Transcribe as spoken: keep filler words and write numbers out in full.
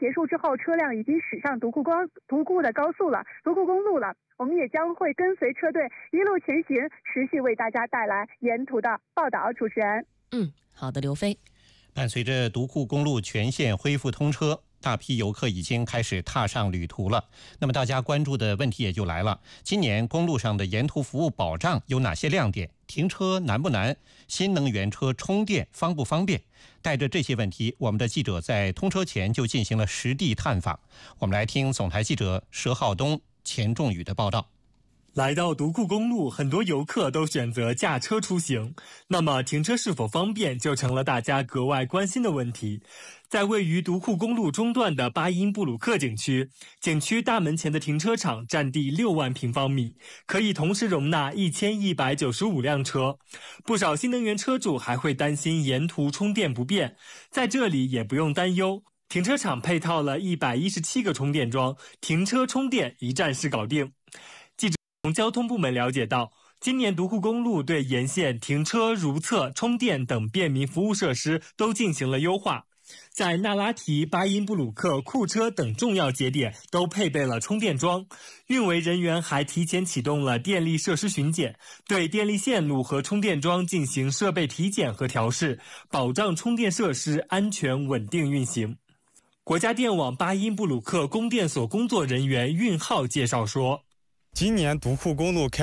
结束之后，车辆已经驶上独库高独库的高速了，独库公路了。我们也将会跟随车队一路前行，持续为大家带来沿途的报道。主持人， 嗯，好的，刘飞。 伴随着独库公路全线恢复通车，大批游客已经开始踏上旅途了。那么大家关注的问题也就来了，今年公路上的沿途服务保障有哪些亮点？停车难不难？新能源车充电方不方便？带着这些问题，我们的记者在通车前就进行了实地探访。我们来听总台记者佘浩东、钱仲宇的报道。 来到独库公路，很多游客都选择驾车出行，那么停车是否方便就成了大家格外关心的问题。在位于独库公路中段的巴音布鲁克景区，景区大门前的停车场占地六万平方米，可以同时容纳一千一百九十五辆车。不少新能源车主还会担心沿途充电不便，在这里也不用担忧。停车场配套了一百一十七个充电桩，停车充电一站式搞定。记者从交通部门了解到，今年独库公路对沿线停车、如厕、充电等便民服务设施都进行了优化，在那拉提、巴音布鲁克、库车等重要节点都配备了充电桩。运维人员还提前启动了电力设施巡检，对电力线路和充电桩进行设备体检和调试，保障充电设施安全稳定运行。国家电网巴音布鲁克供电所工作人员运浩介绍说， 今年独库公路开